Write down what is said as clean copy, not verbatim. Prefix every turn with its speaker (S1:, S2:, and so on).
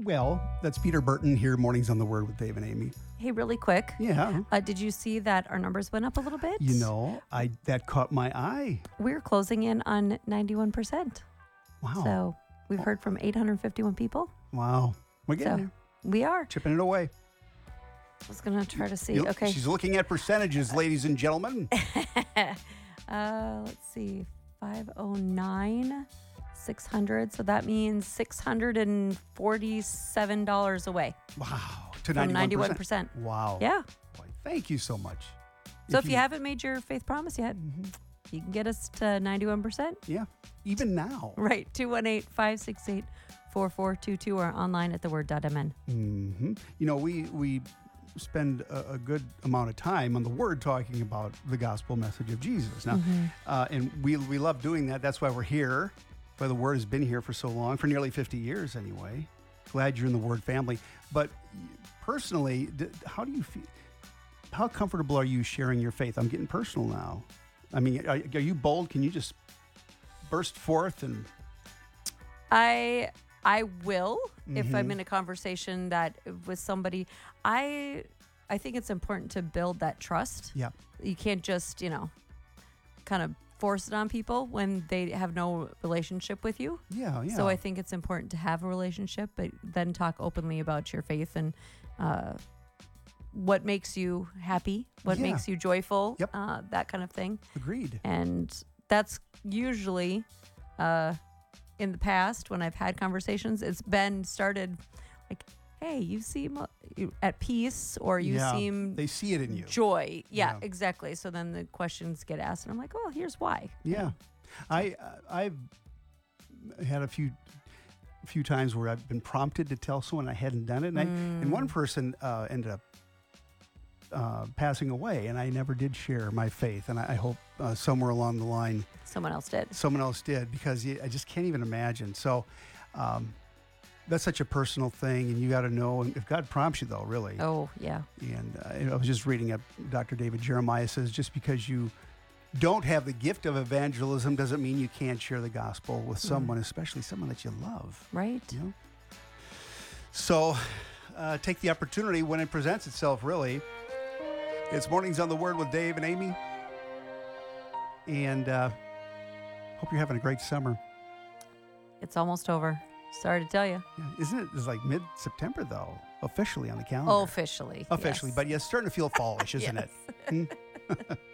S1: Well, that's Peter Burton here, Mornings on the Word with Dave and Amy.
S2: Hey, really quick.
S1: Yeah.
S2: Did you see that our numbers went up a little bit?
S1: That caught my eye.
S2: We're closing in on 91%.
S1: Wow.
S2: So we've heard from 851 people.
S1: Wow. We're getting there.
S2: We are.
S1: Chipping it away.
S2: I was going to try to see. Okay.
S1: She's looking at percentages, ladies and gentlemen.
S2: Let's see. 509, 600. So that means $647 away.
S1: Wow. To
S2: from
S1: 91%. Wow.
S2: Yeah.
S1: Boy, thank you so much.
S2: So if you haven't made your faith promise yet, you can get us to 91%.
S1: Yeah. Even now.
S2: Right. 218-568-4422 or online at theword.mn.
S1: Mm-hmm. You know, we spend a good amount of time on the Word talking about the gospel message of Jesus. Now, and we love doing that. That's why we're here. Why the Word has been here for so long, for nearly 50 years anyway. Glad you're in the Word family. But personally, how do you feel? How comfortable are you sharing your faith? I'm getting personal now. I mean, are you bold? Can you just burst forth and?
S2: I will if I'm in a conversation that with somebody. I think it's important to build that trust.
S1: Yeah.
S2: You can't just, kind of force it on people when they have no relationship with you.
S1: Yeah.
S2: So I think it's important to have a relationship, but then talk openly about your faith and what makes you happy, what makes you joyful, that kind of thing.
S1: Agreed.
S2: And that's usually in the past when I've had conversations, it's been started like, hey, you seem at peace, or you seem
S1: they see it in you.
S2: Joy. Yeah, exactly. So then the questions get asked and I'm like, well, here's why.
S1: Yeah. I've had a few times where I've been prompted to tell someone I hadn't done it. And one person ended up passing away, and I never did share my faith. And I hope somewhere along the line
S2: someone else did,
S1: because I just can't even imagine. So that's such a personal thing, and you got to know if God prompts you, though, really.
S2: Oh, yeah.
S1: And I was just reading up, Dr. David Jeremiah says, just because you don't have the gift of evangelism doesn't mean you can't share the gospel with someone, especially someone that you love.
S2: Right.
S1: So take the opportunity when it presents itself, really. It's Mornings on the Word with Dave and Amy. And hope you're having a great summer.
S2: It's almost over. Sorry to tell you.
S1: Yeah. Isn't it? It's like mid-September, though, officially on the calendar.
S2: Officially.
S1: But yeah, it's starting to feel fallish, isn't it?